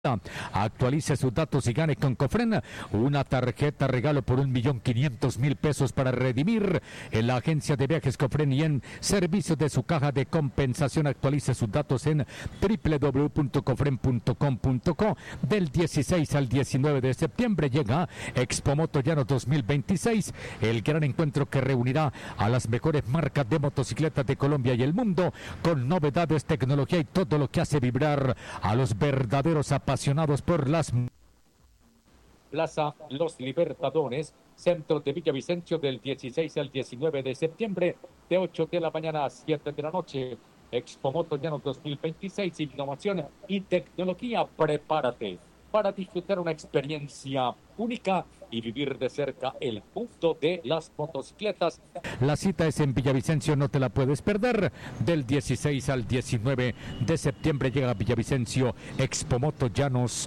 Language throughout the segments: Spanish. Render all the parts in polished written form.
Actualice sus datos y gane con Cofren una tarjeta regalo por 1.500.000 pesos para redimir en la agencia de viajes Cofren y en servicios de su caja de compensación. Actualice sus datos en www.cofren.com.co. Del 16 al 19 de septiembre llega Expo Moto Llanos 2026, el gran encuentro que reunirá a las mejores marcas de motocicletas de Colombia y el mundo, con novedades, tecnología y todo lo que hace vibrar a los verdaderos apasionados por las... Plaza Los Libertadores, centro de Villavicencio, del 16 al 19 de septiembre, de 8 de la mañana a 7 de la noche. Expo Moto Llanos 2026, innovación y tecnología. Prepárate para disfrutar una experiencia única y vivir de cerca el mundo de las motocicletas. La cita es en Villavicencio, no te la puedes perder. Del 16 al 19 de septiembre llega a Villavicencio Expo Moto Llanos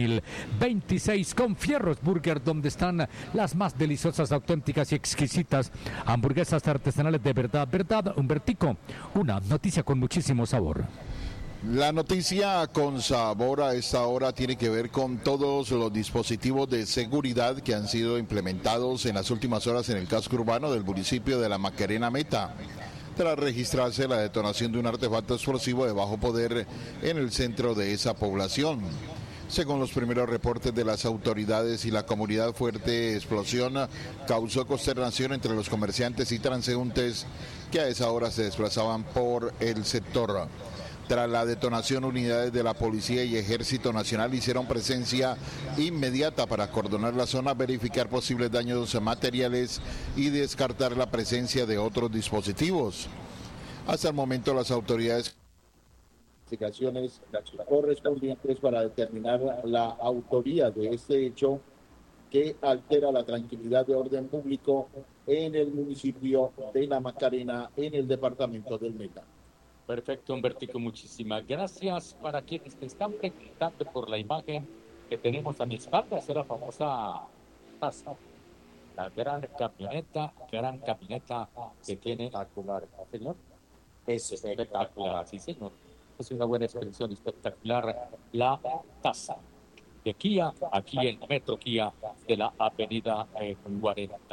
2026 con Fierros Burger, donde están las más deliciosas, auténticas y exquisitas hamburguesas artesanales de verdad. Humbertico, una noticia con muchísimo sabor. La noticia con sabor a esta hora tiene que ver con todos los dispositivos de seguridad que han sido implementados en las últimas horas en el casco urbano del municipio de La Macarena Meta, tras registrarse la detonación de un artefacto explosivo de bajo poder en el centro de esa población. Según los primeros reportes de las autoridades y la comunidad, fuerte explosión causó consternación entre los comerciantes y transeúntes que a esa hora se desplazaban por el sector. Tras la detonación, unidades de la Policía y Ejército Nacional hicieron presencia inmediata para acordonar la zona, verificar posibles daños materiales y descartar la presencia de otros dispositivos. Hasta el momento, las autoridades investigaciones correspondientes para determinar la autoría de este hecho que altera la tranquilidad de orden público en el municipio de La Macarena, en el departamento del Meta. Perfecto, Humbertico, muchísimas gracias. Para quienes te están preguntando por la imagen que tenemos a mi espalda, es la famosa taza, la gran camioneta que tiene espectacular, señor. Es espectacular, sí, señor. Es una buena expresión, espectacular, la taza de Kia, aquí en Metro Kia de la avenida 40.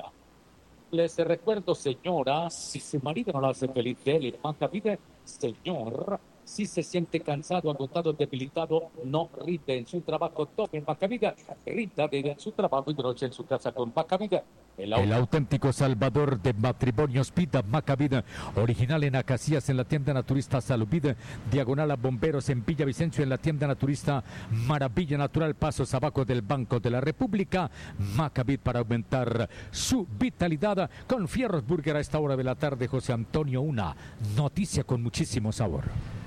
Les recuerdo, señora, si su marido no la hace feliz de él y le manda vida, señor, si se siente cansado, agotado, debilitado, no rinde en su trabajo, tome Macavida, rinda en su trabajo y broche en su casa con Macavida. El auténtico salvador de matrimonios, Pita Macavida, original en Acacias, en la tienda naturista Salubida, diagonal a Bomberos en Villavicencio, en la tienda naturista Maravilla Natural, pasos abajo del Banco de la República. Macavid, para aumentar su vitalidad, con Fierros Burger a esta hora de la tarde. José Antonio, una noticia con muchísimo sabor.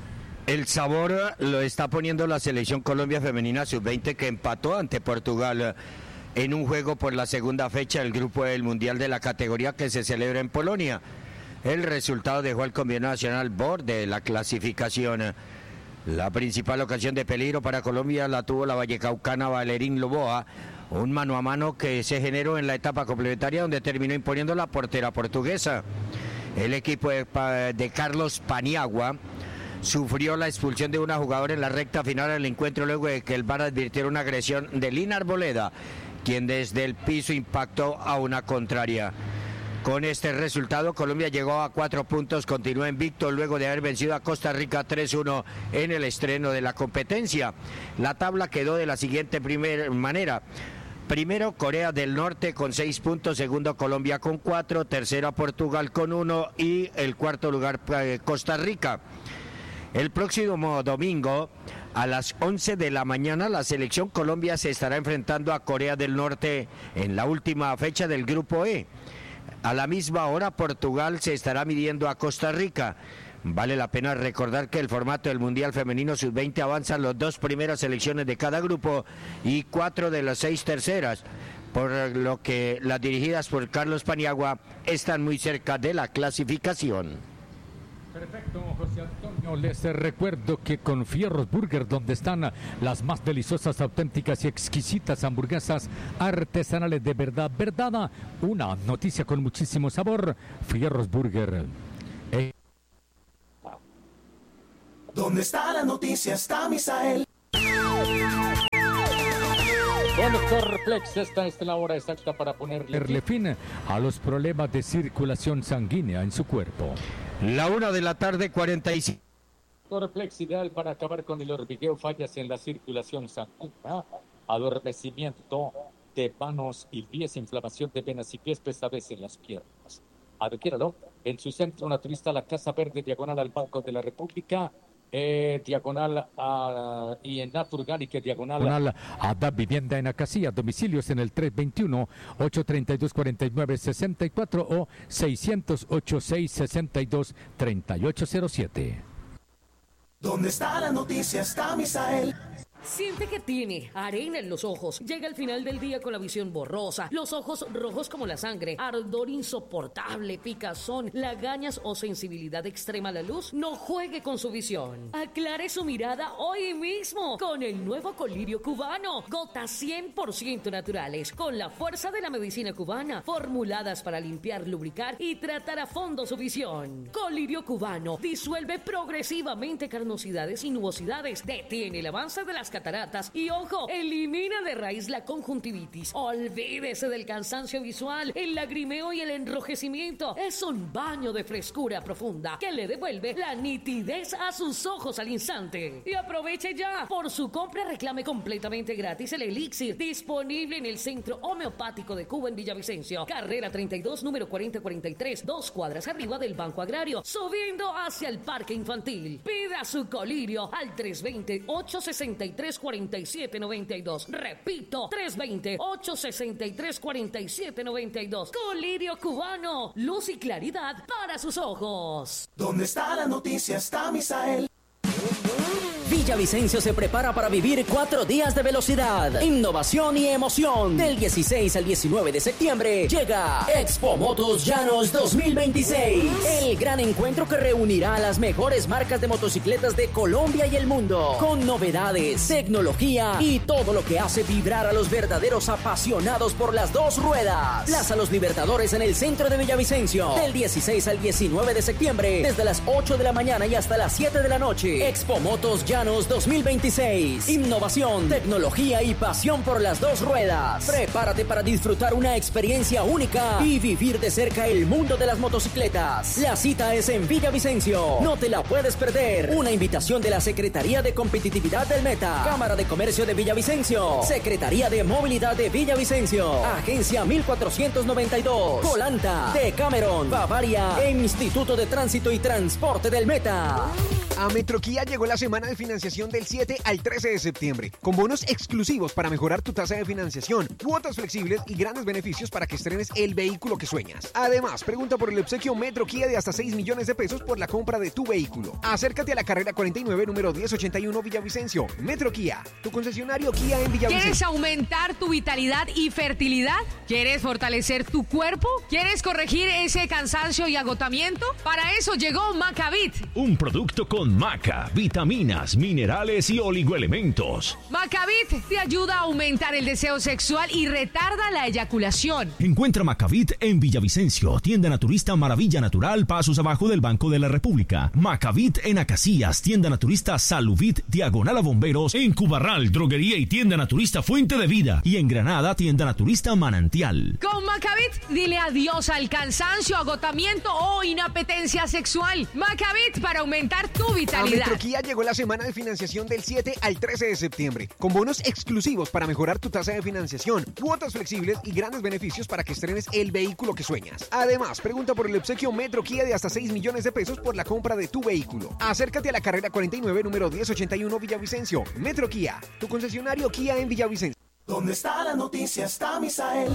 El sabor lo está poniendo la selección Colombia Femenina Sub-20, que empató ante Portugal en un juego por la segunda fecha del grupo del Mundial de la categoría que se celebra en Polonia. El resultado dejó al combinado nacional borde de la clasificación. La principal ocasión de peligro para Colombia la tuvo la vallecaucana Valerín Loboa, un mano a mano que se generó en la etapa complementaria, donde terminó imponiendo la portera portuguesa. El equipo de Carlos Paniagua sufrió la expulsión de una jugadora en la recta final del encuentro, luego de que el VAR advirtiera una agresión de Lina Arboleda, quien desde el piso impactó a una contraria. Con este resultado, Colombia llegó a 4 puntos, continúa invicto luego de haber vencido a Costa Rica 3-1 en el estreno de la competencia. La tabla quedó de la siguiente manera. Primero, Corea del Norte con 6 puntos, segundo, Colombia con 4, tercero, Portugal con 1 y el cuarto lugar, Costa Rica. El próximo domingo a las 11 de la mañana la selección Colombia se estará enfrentando a Corea del Norte en la última fecha del grupo E. A la misma hora Portugal se estará midiendo a Costa Rica. Vale la pena recordar que el formato del Mundial Femenino Sub-20 avanzan las 2 primeras selecciones de cada grupo y 4 de las 6 terceras, por lo que las dirigidas por Carlos Paniagua están muy cerca de la clasificación. Perfecto, José Antonio. Les recuerdo que con Fierros Burger, donde están las más deliciosas, auténticas y exquisitas hamburguesas artesanales de verdad, una noticia con muchísimo sabor. Fierros Burger. ¿Dónde está la noticia? Está Misael. Con Corplex, esta es la hora exacta para ponerle fin a los problemas de circulación sanguínea en su cuerpo. La 1:45 p.m. Corplex, ideal para acabar con el hormigueo, fallas en la circulación sanguínea, adormecimiento de manos y pies, inflamación de venas y pies, pesadez en las piernas. Adquiéralo en su centro naturista, la Casa Verde, diagonal al Banco de la República, diagonal y en Naturgal, y que diagonal a Da Vivienda en Acacía, domicilios en el 321-832-4964 o 608-662-3807. ¿Dónde está la noticia? Está Misael. Siente que tiene arena en los ojos. Llega al final del día con la visión borrosa, los ojos rojos como la sangre, ardor insoportable, picazón, lagañas o sensibilidad extrema a la luz. No juegue con su visión. Aclare su mirada hoy mismo con el nuevo colirio cubano. Gotas 100% naturales con la fuerza de la medicina cubana, formuladas para limpiar, lubricar y tratar a fondo su visión. Colirio cubano disuelve progresivamente carnosidades y nubosidades, detiene el avance de las cataratas y, ojo, elimina de raíz la conjuntivitis. Olvídese del cansancio visual, el lagrimeo y el enrojecimiento. Es un baño de frescura profunda que le devuelve la nitidez a sus ojos al instante. Y aproveche ya. Por su compra reclame completamente gratis el elixir, disponible en el Centro Homeopático de Cuba en Villavicencio, carrera 32, número 4043, 2 cuadras arriba del Banco Agrario, subiendo hacia el Parque Infantil. Pida su colirio al 320-863-4792. Repito, 320-863-4792. Colirio cubano, luz y claridad para sus ojos. ¿Dónde está la noticia? Está Misael. Villavicencio se prepara para vivir 4 días de velocidad, innovación y emoción. Del 16 al 19 de septiembre llega Expo Motos Llanos 2026. El gran encuentro que reunirá a las mejores marcas de motocicletas de Colombia y el mundo, con novedades, tecnología y todo lo que hace vibrar a los verdaderos apasionados por las dos ruedas. Plaza Los Libertadores en el centro de Villavicencio. Del 16 al 19 de septiembre, desde las 8 de la mañana y hasta las 7 de la noche. Expo Motos Llanos 2026. Innovación, tecnología y pasión por las dos ruedas. Prepárate para disfrutar una experiencia única y vivir de cerca el mundo de las motocicletas. La cita es en Villavicencio. No te la puedes perder. Una invitación de la Secretaría de Competitividad del Meta, Cámara de Comercio de Villavicencio, Secretaría de Movilidad de Villavicencio, Agencia 1492, Colanta, Decameron, Bavaria e Instituto de Tránsito y Transporte del Meta. A Metroquía llegó la semana de financiación del 7 al 13 de septiembre, con bonos exclusivos para mejorar tu tasa de financiación, cuotas flexibles y grandes beneficios para que estrenes el vehículo que sueñas. Además, pregunta por el obsequio Metroquía de hasta 6 millones de pesos por la compra de tu vehículo. Acércate a la carrera 49, número 1081 Villavicencio. Metroquía, tu concesionario Kia en Villavicencio. ¿Quieres aumentar tu vitalidad y fertilidad? ¿Quieres fortalecer tu cuerpo? ¿Quieres corregir ese cansancio y agotamiento? Para eso llegó Macavit. Un producto con maca, vitaminas, minerales y oligoelementos. Macavit te ayuda a aumentar el deseo sexual y retarda la eyaculación. Encuentra Macavit en Villavicencio, tienda naturista Maravilla Natural, pasos abajo del Banco de la República. Macavit en Acacías, tienda naturista Saluvit, diagonal a Bomberos. En Cubarral, droguería y tienda naturista Fuente de Vida. Y en Granada, tienda naturista Manantial. Con Macavit, dile adiós al cansancio, agotamiento o inapetencia sexual. Macavit para aumentar tu vitalidad. A Metroquía llegó la semana de financiación del 7 al 13 de septiembre, con bonos exclusivos para mejorar tu tasa de financiación, cuotas flexibles y grandes beneficios para que estrenes el vehículo que sueñas. Además, pregunta por el obsequio Metroquía de hasta 6 millones de pesos por la compra de tu vehículo. Acércate a la carrera 49, número 1081 Villavicencio. Metroquía, tu concesionario Kia en Villavicencio. ¿Dónde está la noticia? Está Misael.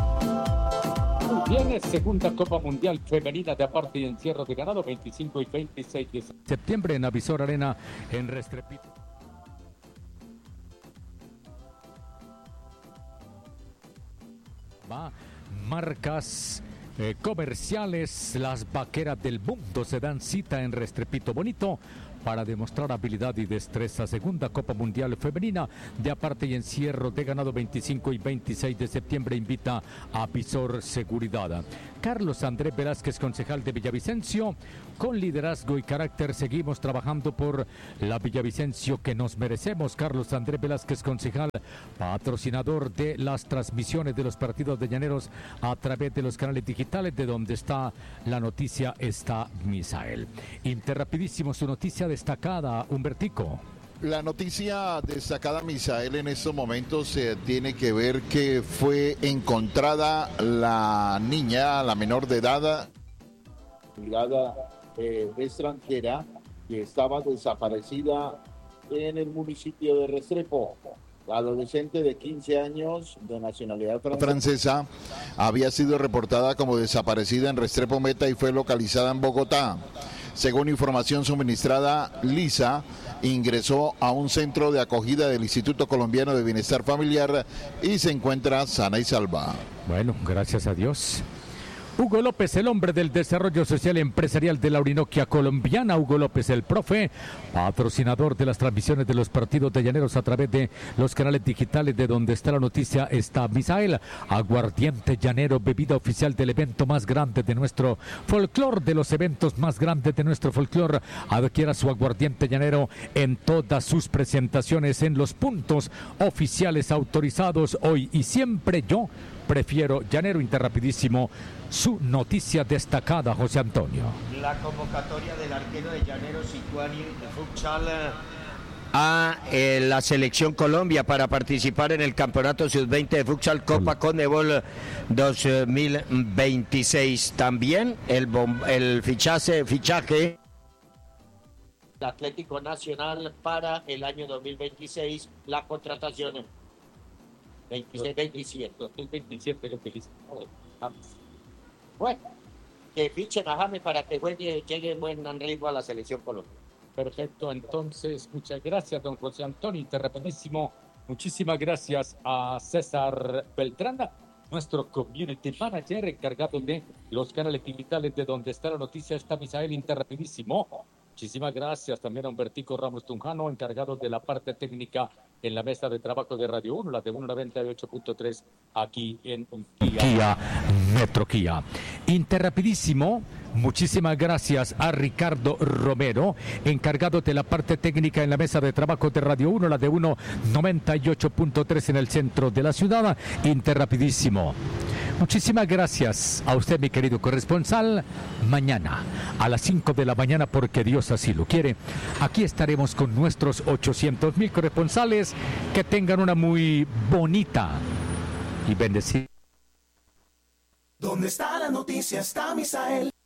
Viene segunda Copa Mundial Femenina de aparte y encierro de ganado 25 y 26 de septiembre en Avisor Arena en Restrepo. Marcas comerciales, las vaqueras del mundo se dan cita en Restrepito Bonito para demostrar habilidad y destreza. Segunda Copa Mundial Femenina de aparte y encierro de ganado 25 y 26 de septiembre invita a Visor Seguridad. Carlos Andrés Velázquez, concejal de Villavicencio, con liderazgo y carácter seguimos trabajando por la Villavicencio que nos merecemos. Carlos Andrés Velázquez, concejal, patrocinador de las transmisiones de los partidos de Llaneros a través de los canales digitales, de donde está la noticia, está Misael. Interrapidísimo, su noticia destacada, Humbertico. La noticia destacada, Misael, en estos momentos tiene que ver que fue encontrada la niña, la menor de edad, extranjera, que estaba desaparecida en el municipio de Restrepo. La adolescente de 15 años de nacionalidad francesa había sido reportada como desaparecida en Restrepo Meta y fue localizada en Bogotá. Según información suministrada, Lisa ingresó a un centro de acogida del Instituto Colombiano de Bienestar Familiar y se encuentra sana y salva. Bueno, gracias a Dios. Hugo López, el hombre del desarrollo social y empresarial de la Orinoquia colombiana. Hugo López, el profe, patrocinador de las transmisiones de los partidos de Llaneros a través de los canales digitales, de donde está la noticia, está Misael. Aguardiente llanero, bebida oficial del evento más grande de nuestro folclor, de los eventos más grandes de nuestro folclor. Adquiera su aguardiente llanero en todas sus presentaciones en los puntos oficiales autorizados hoy y siempre. Yo prefiero llanero. Interrapidísimo, su noticia destacada, José Antonio. La convocatoria del arquero de Llaneros Situani de futsal a la selección Colombia para participar en el campeonato sub-20 de futsal Copa Conmebol 2026. También el fichaje el Atlético Nacional para el año 2026, la contratación 26-27. 2027 lo que dice. Bueno, que fichen a James para que llegue en buen ritmo a la selección Colombia. Perfecto, entonces, muchas gracias, don José Antonio. Interrapidísimo, muchísimas gracias a César Beltrán, nuestro community manager encargado de los canales digitales, de donde está la noticia, está Misael. Interrapidísimo. Muchísimas gracias también a Humbertico Ramos Tunjano, encargado de la parte técnica en la mesa de trabajo de Radio 1, la de 198.3 aquí en Kia, Metro Kia. Interrapidísimo, muchísimas gracias a Ricardo Romero, encargado de la parte técnica en la mesa de trabajo de Radio 1, la de 198.3 en el centro de la ciudad. Interrapidísimo. Muchísimas gracias a usted, mi querido corresponsal. Mañana a las 5 de la mañana, porque Dios así lo quiere, aquí estaremos con nuestros 800,000 corresponsales. Que tengan una muy bonita y bendecida. ¿Dónde está la noticia? Está Misael.